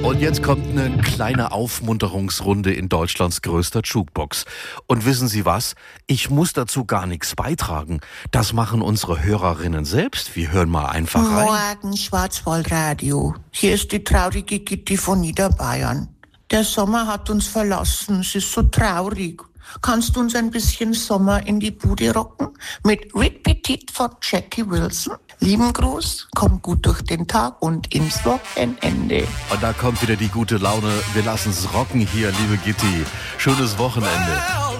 Und jetzt kommt eine kleine Aufmunterungsrunde in Deutschlands größter Jukebox. Und wissen Sie was? Ich muss dazu gar nichts beitragen. Das machen unsere Hörerinnen selbst. Wir hören mal einfach rein. Morgen Schwarzwaldradio. Hier ist die traurige Gitti von Niederbayern. Der Sommer hat uns verlassen. Es ist so traurig. Kannst du uns ein bisschen Sommer in die Bude rocken? Mit Rick Petit von Jackie Wilson. Lieben Gruß, komm gut durch den Tag und ins Wochenende. Und da kommt wieder die gute Laune. Wir lassen es rocken hier, liebe Gitti. Schönes Wochenende.